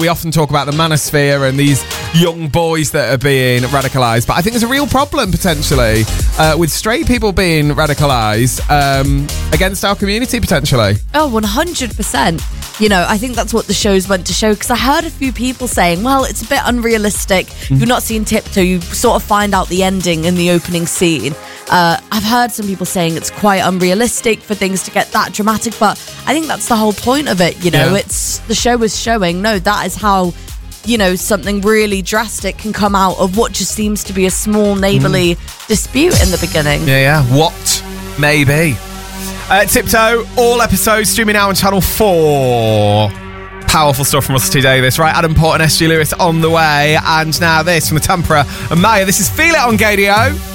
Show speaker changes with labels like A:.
A: we often talk about the manosphere and these young boys that are being radicalised, but I think there's a real problem potentially with straight people being radicalised against our community potentially.
B: Oh, 100%. You know, I think that's what the show's meant to show, because I heard a few people saying, well, it's a bit unrealistic. You've not seen Tiptoe, you sort of find out the ending in the opening scene. I've heard some people saying it's quite unrealistic for things to get that dramatic, but I think that's the whole point of it, you know. It's the show is showing, no, that is how, you know, something really drastic can come out of what just seems to be a small neighbourly dispute in the beginning.
A: Yeah. What? Maybe. Tiptoe, all episodes streaming now on Channel 4. Powerful stuff from Russell T Davies. Right, Adam Port and SG Lewis on the way. And now this from the Tampere and Maya. This is Feel It on Gadio.